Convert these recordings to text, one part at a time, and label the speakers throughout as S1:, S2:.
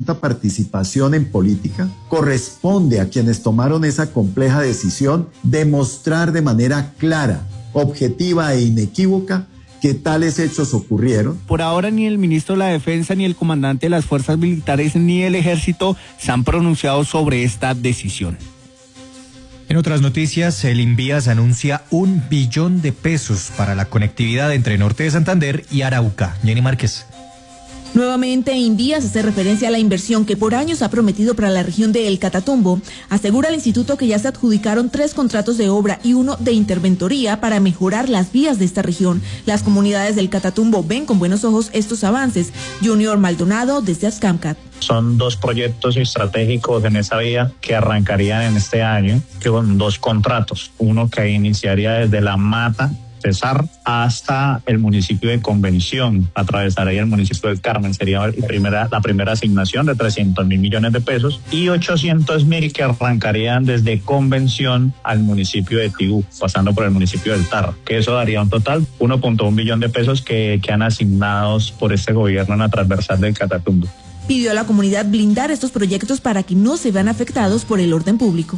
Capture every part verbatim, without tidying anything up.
S1: presunta participación en política, corresponde a quienes tomaron esa compleja decisión demostrar de manera clara, objetiva e inequívoca que tales hechos ocurrieron.
S2: Por ahora ni el ministro de la Defensa, ni el comandante de las fuerzas militares, ni el ejército se han pronunciado sobre esta decisión.
S3: En otras noticias, el Invías anuncia un billón de pesos para la conectividad entre Norte de Santander y Arauca. Jenny Márquez.
S4: Nuevamente, Invías hace referencia a la inversión que por años ha prometido para la región de El Catatumbo. Asegura el instituto que ya se adjudicaron tres contratos de obra y uno de interventoría para mejorar las vías de esta región. Las comunidades del Catatumbo ven con buenos ojos estos avances. Junior Maldonado, desde Ascamcat.
S5: Son dos proyectos estratégicos en esa vía que arrancarían en este año, que son dos contratos. Uno que iniciaría desde La Mata, Cesar, hasta el municipio de Convención, atravesaría el municipio del Carmen, sería la primera, la primera asignación de trescientos mil millones de pesos, y ochocientos mil que arrancarían desde Convención al municipio de Tibú, pasando por el municipio del Tarra, que eso daría un total uno punto uno billón de pesos que, que han asignados por este gobierno en la transversal del Catatumbo.
S4: Pidió a la comunidad blindar estos proyectos para que no se vean afectados por el orden público.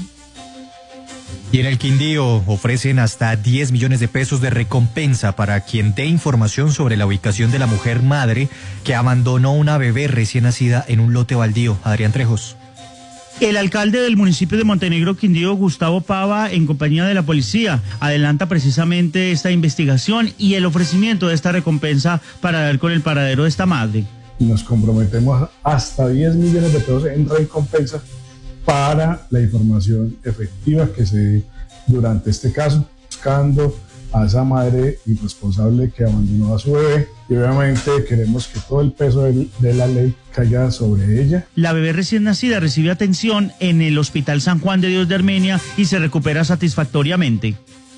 S3: Y en el Quindío ofrecen hasta diez millones de pesos de recompensa para quien dé información sobre la ubicación de la mujer madre que abandonó una bebé recién nacida en un lote baldío. Adrián Trejos.
S6: El alcalde del municipio de Montenegro, Quindío, Gustavo Pava, en compañía de la policía, adelanta precisamente esta investigación y el ofrecimiento de esta recompensa para dar con el paradero de esta madre.
S7: Nos comprometemos hasta diez millones de pesos en recompensa para la información efectiva que se dé durante este caso, buscando a esa madre irresponsable que abandonó a su bebé, y obviamente queremos que todo el peso de, de la ley caiga sobre ella.
S6: La bebé recién nacida recibe atención en el Hospital San Juan de Dios de Armenia y se recupera satisfactoriamente.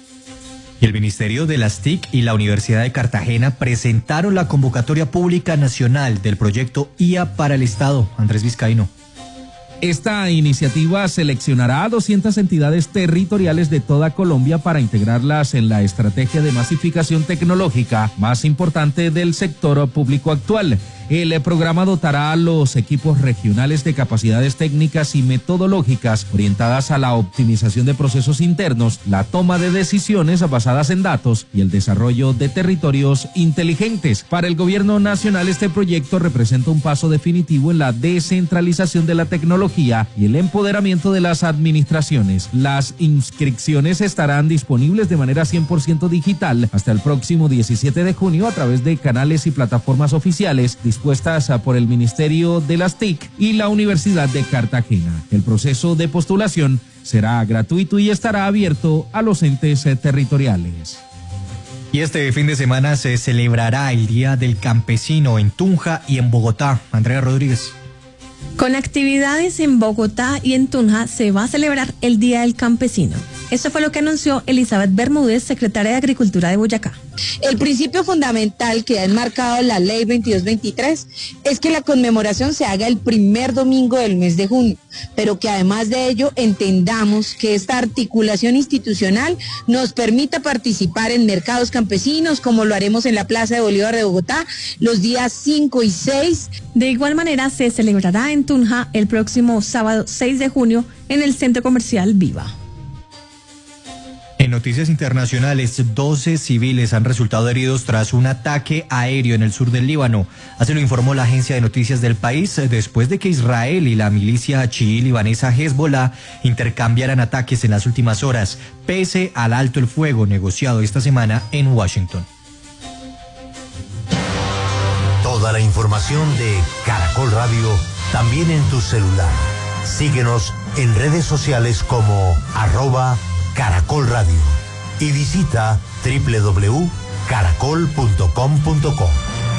S3: Y el Ministerio de las T I C y la Universidad de Cartagena presentaron la convocatoria pública nacional del proyecto I A para el Estado. Andrés Vizcaíno.
S8: Esta iniciativa seleccionará a doscientas entidades territoriales de toda Colombia para integrarlas en la estrategia de masificación tecnológica más importante del sector público actual. El programa dotará a los equipos regionales de capacidades técnicas y metodológicas orientadas a la optimización de procesos internos, la toma de decisiones basadas en datos y el desarrollo de territorios inteligentes. Para el gobierno nacional, este proyecto representa un paso definitivo en la descentralización de la tecnología y el empoderamiento de las administraciones. Las inscripciones estarán disponibles de manera cien por ciento digital hasta el próximo diecisiete de junio a través de canales y plataformas oficiales dispuestas por el Ministerio de las T I C y la Universidad de Cartagena. El proceso de postulación será gratuito y estará abierto a los entes territoriales.
S3: Y este fin de semana se celebrará el Día del Campesino en Tunja y en Bogotá. Andrea Rodríguez.
S9: Con actividades en Bogotá y en Tunja se va a celebrar el Día del Campesino. Esto fue lo que anunció Elizabeth Bermúdez, secretaria de Agricultura de Boyacá.
S10: El principio fundamental que ha enmarcado la ley veintidós veintitrés es que la conmemoración se haga el primer domingo del mes de junio, pero que además de ello entendamos que esta articulación institucional nos permita participar en mercados campesinos, como lo haremos en la Plaza de Bolívar de Bogotá los días cinco y seis.
S9: De igual manera se celebrará en Tunja el próximo sábado seis de junio en el Centro Comercial Viva.
S3: En noticias internacionales, doce civiles han resultado heridos tras un ataque aéreo en el sur del Líbano. Así lo informó la agencia de noticias del país después de que Israel y la milicia chií libanesa Hezbollah intercambiaran ataques en las últimas horas, pese al alto el fuego negociado esta semana en Washington.
S11: Toda la información de Caracol Radio también en tu celular. Síguenos en redes sociales como arroba Caracol Radio y visita doble u doble u doble u punto caracol punto com punto co.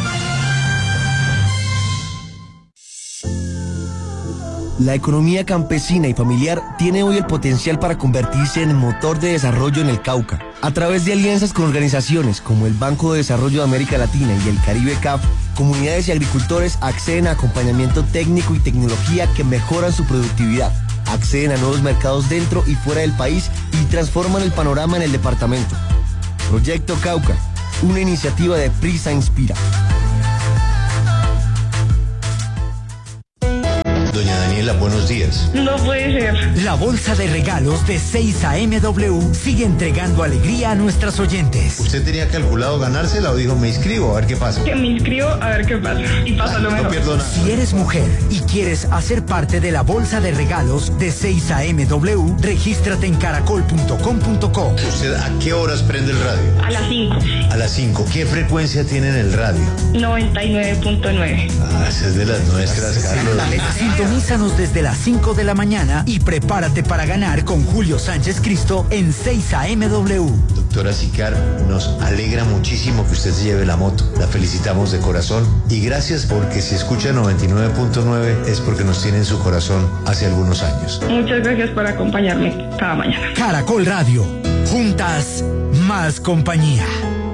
S12: La economía campesina y familiar tiene hoy el potencial para convertirse en el motor de desarrollo en el Cauca. A través de alianzas con organizaciones como el Banco de Desarrollo de América Latina y el Caribe C A F, comunidades y agricultores acceden a acompañamiento técnico y tecnología que mejoran su productividad, acceden a nuevos mercados dentro y fuera del país y transforman el panorama en el departamento. Proyecto Cauca, una iniciativa de Prisa Inspira.
S11: Doña Daniela, buenos días.
S13: No puede ser.
S14: La bolsa de regalos de seis A M W sigue entregando alegría a nuestras oyentes.
S11: ¿Usted tenía calculado ganársela o dijo me inscribo a ver qué pasa?
S13: Que me inscribo a ver qué pasa. Y pasa lo mejor.
S11: No pierdo nada.
S14: Si eres mujer y quieres hacer parte de la bolsa de regalos de seis A M W, regístrate en caracol punto com punto co.
S11: ¿Usted a qué horas prende el radio?
S13: A las cinco.
S11: A las cinco. ¿Qué frecuencia tiene en el radio?
S13: noventa y nueve punto nueve.
S11: Ah, esa es de las nuestras, Carlos.
S14: Sintonízanos desde las cinco de la mañana y prepárate para ganar con Julio Sánchez Cristo en seis A M W.
S11: Doctora Sicar, nos alegra muchísimo que usted se lleve la moto. La felicitamos de corazón y gracias porque si escucha noventa y nueve punto nueve es porque nos tiene en su corazón hace algunos años.
S13: Muchas gracias por acompañarme cada mañana.
S14: Caracol Radio. Juntas, más compañía.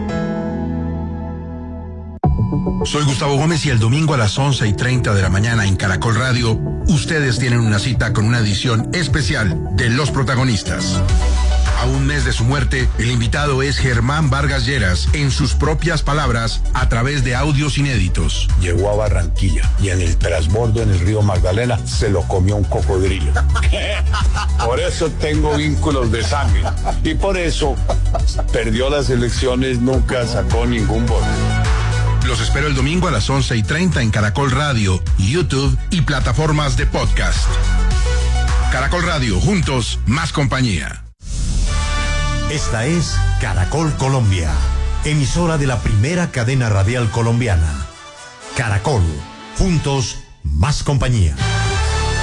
S15: Soy Gustavo Gómez y el domingo a las once y treinta de la mañana en Caracol Radio, ustedes tienen una cita con una edición especial de Los Protagonistas. A un mes de su muerte, el invitado es Germán Vargas Lleras, en sus propias palabras, a través de audios inéditos.
S16: Llegó a Barranquilla y en el transbordo en el río Magdalena se lo comió un cocodrilo. Por eso tengo vínculos de sangre y por eso perdió las elecciones, nunca sacó ningún voto.
S15: Los espero el domingo a las once y treinta en Caracol Radio, YouTube y plataformas de podcast. Caracol Radio, juntos, más compañía.
S11: Esta es Caracol Colombia, emisora de la primera cadena radial colombiana. Caracol, juntos, más compañía.